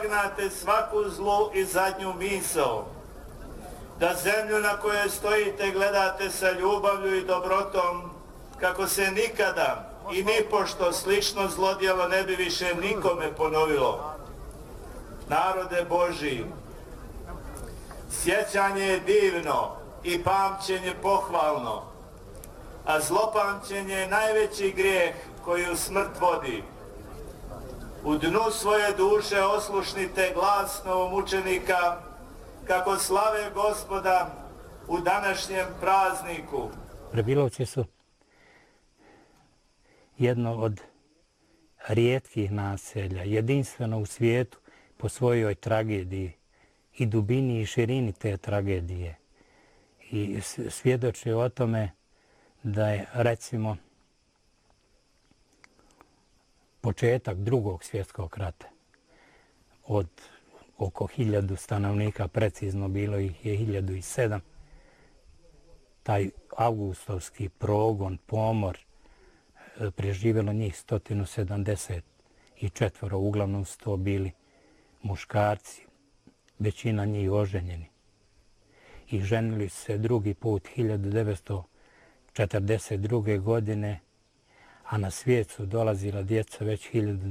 odagnate svaku zlu i zadnju misao, da zemlju na kojoj stojite gledate sa ljubavlju i dobrotom, kako se nikada i nipošto slično zlodjelo ne bi više nikome ponovilo. Narode Božji, sjećanje je divno i pamćenje pohvalno, a zlopamćenje je najveći grijeh koji u smrt vodi. U dnu svoje duše oslušnite glas novomučenika kako slave Gospoda u današnjem prazniku. Prebilovci su jedno od rijetkih naselja, jedinstveno u svijetu po svojoj tragediji i dubini i širini te tragedije. I svjedoče o tome da je, recimo, početak Drugog svjetskog rata od oko 1000 stanovnika, precizno bilo ih je 1007, taj avgustovski progon, pomor, preživjelo njih 174, uglavnom su to bili muškarci, većina njih oženjeni. I ženili se drugi put 1942. godine, a na svijet su dolazila djeca već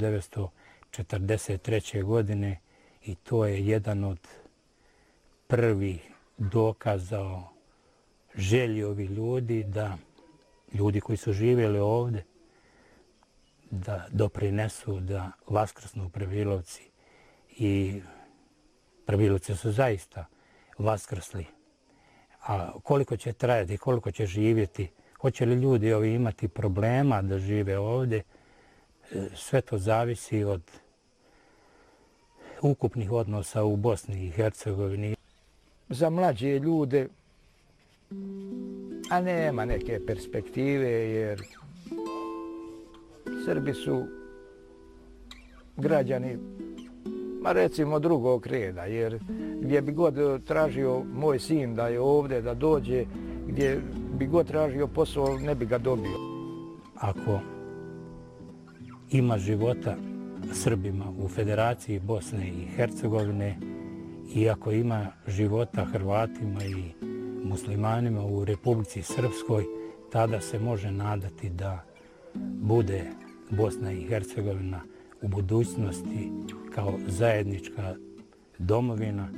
1943. godine i to je jedan od prvih dokaza o želji ovih ljudi, da ljudi koji su živjeli ovdje, da doprinesu da vaskrsnu Prebilovci. I Prebilovci su zaista vaskrsli. A koliko će trajati, koliko će živjeti, hoće li ljudi ovi imati problema da žive ovdje, sve to zavisi od ukupnih odnosa u Bosni i Hercegovini. Za mlađe ljude, a nema neke perspektive, jer Srbi su građani, recimo, drugog reda, jer gdje bi god tražio moj sin da je ovdje, da dođe, gdje bi god tražio posao, ne bi ga dobio. Ako ima života Srbima u Federaciji Bosne i Hercegovine i ako ima života Hrvatima i muslimanima u Republici Srpskoj, tada se može nadati da bude Bosna i Hercegovina u budućnosti kao zajednička domovina